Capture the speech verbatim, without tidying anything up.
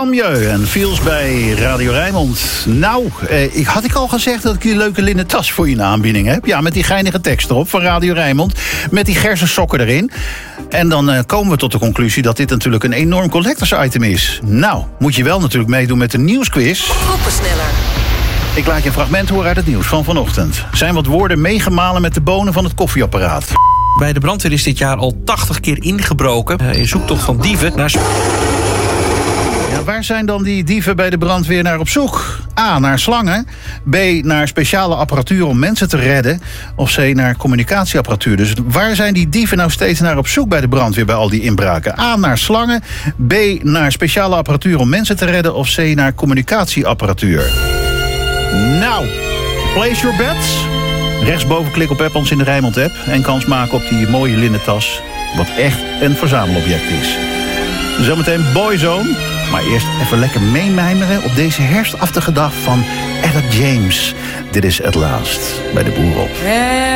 Sommieu en Feels bij Radio Rijnmond. Nou, eh, ik, had ik al gezegd dat ik die leuke linnen tas voor je in de aanbieding heb? Ja, met die geinige tekst erop van Radio Rijnmond. Met die gerzen sokken erin. En dan eh, komen we tot de conclusie dat dit natuurlijk een enorm collectors item is. Nou, moet je wel natuurlijk meedoen met de nieuwsquiz. Koppensneller. Ik laat je een fragment horen uit het nieuws van vanochtend. Zijn wat woorden meegemalen met de bonen van het koffieapparaat. Bij de brandweer is dit jaar al tachtig keer ingebroken. Uh, in zoektocht van dieven naar... Ja, waar zijn dan die dieven bij de brandweer naar op zoek? A, naar slangen. B, naar speciale apparatuur om mensen te redden. Of C, naar communicatieapparatuur. Dus waar zijn die dieven nou steeds naar op zoek bij de brandweer bij al die inbraken? A, naar slangen. B, naar speciale apparatuur om mensen te redden. Of C, naar communicatieapparatuur. Nou, place your bets. Rechtsboven klik op app ons in de Rijnmond app. En kans maken op die mooie linnen tas. Wat echt een verzamelobject is. Zometeen Boyzone. Maar eerst even lekker meemijmeren op deze herfstachtige dag van Etta James. Dit is At Last bij de Boer op.